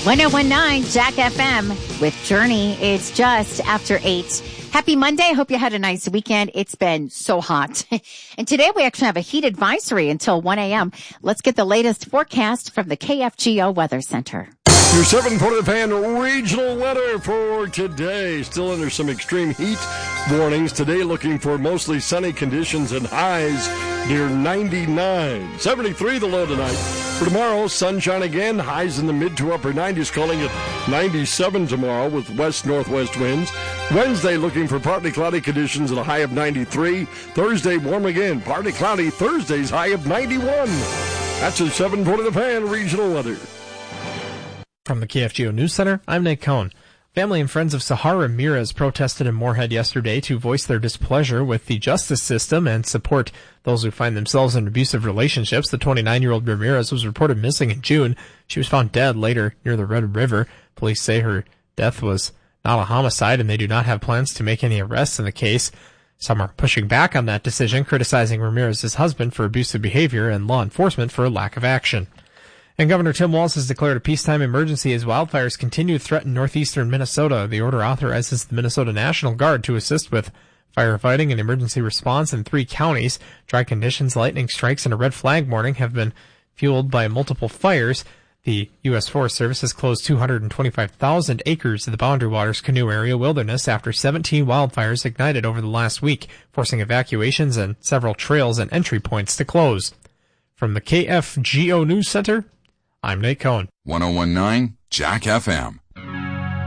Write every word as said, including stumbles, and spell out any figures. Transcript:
one oh one point nine Jack F M with Journey. It's just after eight. Happy Monday. Hope you had a nice weekend. It's been so hot. And today we actually have a heat advisory until one a.m. Let's get the latest forecast from the K F G O Weather Center. Your seven Port of the Pan regional weather for today. Still under some extreme heat warnings. Today looking for mostly sunny conditions and highs near ninety-nine. seventy-three the low tonight. For tomorrow, sunshine again. Highs in the mid to upper nineties, calling it ninety-seven tomorrow with west-northwest winds. Wednesday looking for partly cloudy conditions at a high of ninety-three. Thursday warm again. Partly cloudy. Thursday's high of ninety-one. That's your seven Port of the Pan regional weather. From the K F G O News Center, I'm Nate Cohn. Family and friends of Sahar Ramirez protested in Moorhead yesterday to voice their displeasure with the justice system and support those who find themselves in abusive relationships. The twenty-nine-year-old Ramirez was reported missing in June. She was found dead later near the Red River. Police say her death was not a homicide, and they do not have plans to make any arrests in the case. Some are pushing back on that decision, criticizing Ramirez's husband for abusive behavior and law enforcement for a lack of action. And Governor Tim Walz has declared a peacetime emergency as wildfires continue to threaten northeastern Minnesota. The order authorizes the Minnesota National Guard to assist with firefighting and emergency response in three counties. Dry conditions, lightning strikes, and a red flag warning have been fueled by multiple fires. The U S Forest Service has closed two hundred twenty-five thousand acres of the Boundary Waters Canoe Area Wilderness after seventeen wildfires ignited over the last week, forcing evacuations and several trails and entry points to close. From the K F G O News Center, I'm Nate Cohn. one oh one point nine Jack F M.